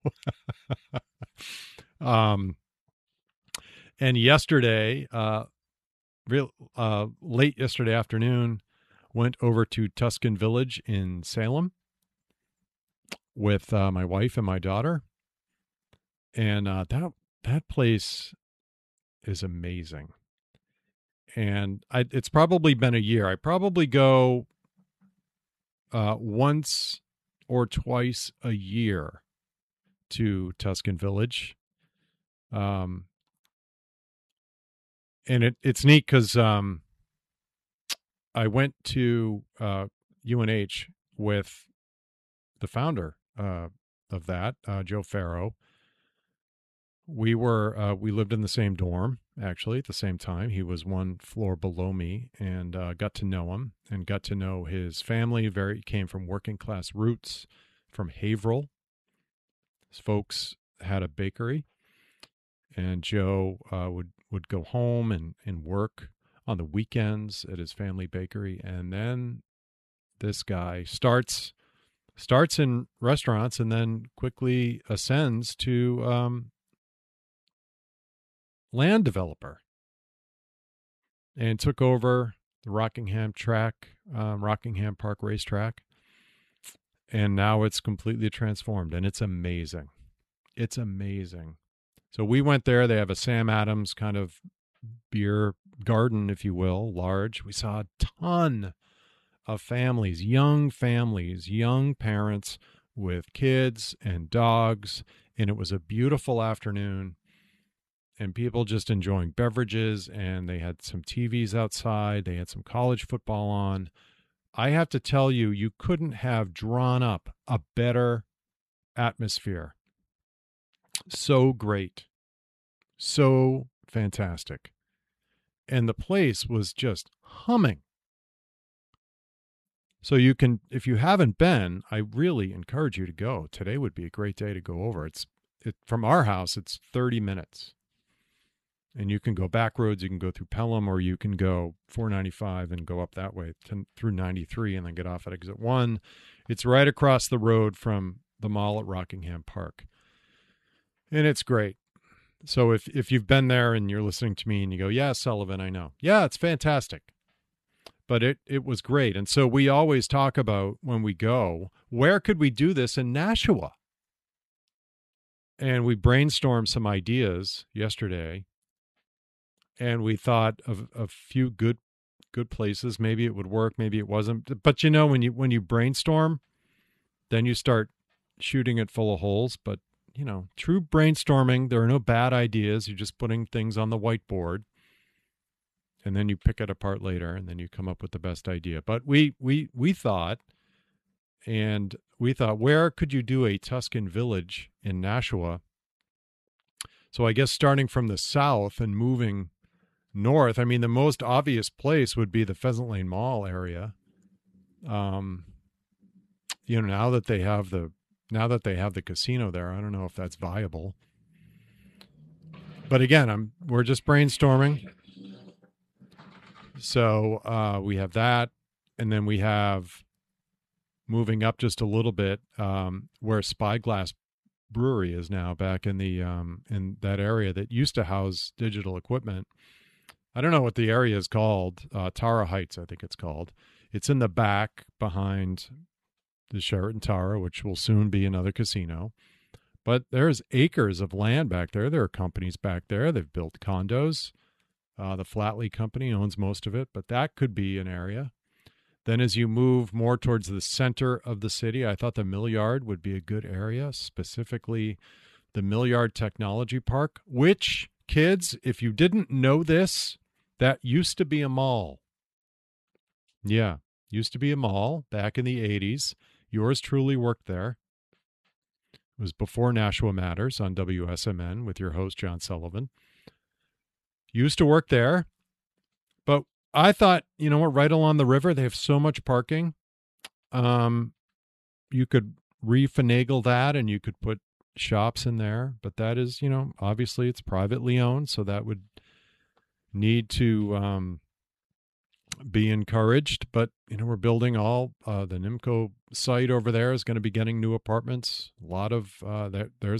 um, and yesterday, late yesterday afternoon, went over to Tuscan Village in Salem with my wife and my daughter, and that place is amazing. And it's probably been a year. I probably go once or twice a year to Tuscan Village. Um, and it's neat because I went to UNH with the founder of that, Joe Farrow. We lived in the same dorm actually at the same time. He was one floor below me, and got to know him and got to know his family. He came from working class roots from Haverhill. His folks had a bakery, and Joe would go home and work on the weekends at his family bakery, and then this guy starts in restaurants and then quickly ascends to land developer, and took over the Rockingham Rockingham Park racetrack, and now it's completely transformed, and it's amazing. It's amazing. So we went there. They have a Sam Adams kind of beer garden, if you will, large. We saw a ton of families, young parents with kids and dogs, and it was a beautiful afternoon, and people just enjoying beverages, and they had some TVs outside. They had some college football on. I have to tell you, you couldn't have drawn up a better atmosphere. So great. So fantastic. And the place was just humming. So you can, if you haven't been, I really encourage you to go. Today would be a great day to go over. From our house, it's 30 minutes. And you can go back roads, you can go through Pelham, or you can go 495 and go up that way through 93 and then get off at exit 1. It's right across the road from the mall at Rockingham Park. And it's great. So if you've been there and you're listening to me and you go, yeah, Sullivan, I know. Yeah, it's fantastic. But it was great. And so we always talk about when we go, where could we do this in Nashua? And we brainstormed some ideas yesterday, and we thought of a few good places. Maybe it would work, maybe it wasn't. But when you brainstorm, then you start shooting it full of holes. But true brainstorming, there are no bad ideas. You're just putting things on the whiteboard, and then you pick it apart later, and then you come up with the best idea. But we thought, where could you do a Tuscan Village in Nashua? So I guess starting from the south and moving north, I mean, the most obvious place would be the Pheasant Lane Mall area. Now that they have the casino there, I don't know if that's viable. But again, we're just brainstorming. So we have that, and then we have, moving up just a little bit, where Spyglass Brewery is now, back in the in that area that used to house Digital Equipment. I don't know what the area is called. Tara Heights, I think it's called. It's in the back behind the Sheraton Tara, which will soon be another casino. But there's acres of land back there. There are companies back there. They've built condos. The Flatley Company owns most of it, but that could be an area. Then as you move more towards the center of the city, I thought the Mill Yard would be a good area, specifically the Mill Yard Technology Park, which, kids, if you didn't know this, that used to be a mall. Yeah, used to be a mall back in the 80s. Yours truly worked there. It was before Nashua Matters on WSMN with your host, John Sullivan. Used to work there. But I thought, right along the river, they have so much parking. You could refinagle that, and you could put shops in there. But that is, obviously it's privately owned, so that would need to be encouraged. But we're building all the Nimco site over there is going to be getting new apartments. A lot of there's